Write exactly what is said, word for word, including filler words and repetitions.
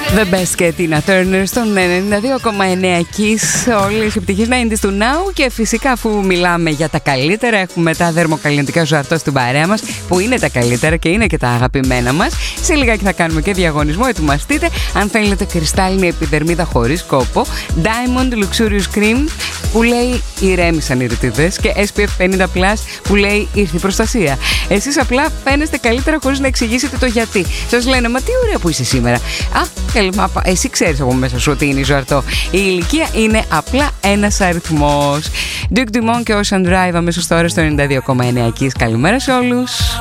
The Best και Tina Turner στον ενενήντα δύο κόμμα εννέα Kiss. Όλες οι επιτυχίες ενενήντα του Now. Και φυσικά, αφού μιλάμε για τα καλύτερα, έχουμε τα δερμοκαλλιντικά ζαρτό στην παρέα μας, που είναι τα καλύτερα και είναι και τα αγαπημένα μας. Σε λιγάκι θα κάνουμε και διαγωνισμό. Ετοιμαστείτε. Αν θέλετε κρυστάλλινη επιδερμίδα χωρίς κόπο, Diamond Luxurious Cream που λέει ηρέμησαν οι ρητίδες, και ες πι εφ πενήντα πλας που λέει ήρθε η προστασία. Εσείς απλά φαίνεστε καλύτερα χωρίς να εξηγήσετε το γιατί. Σας λένε, μα τι ωραία που είσαι σήμερα. Α, έλμα, εσύ ξέρεις από μέσα σου ότι είναι η ζαρτό. Η ηλικία είναι απλά ένας αριθμός. Duke Dumont και Ocean Drive αμέσως τώρα στο ενενήντα δύο κόμμα εννέα Kiss. Καλημέρα σε όλους.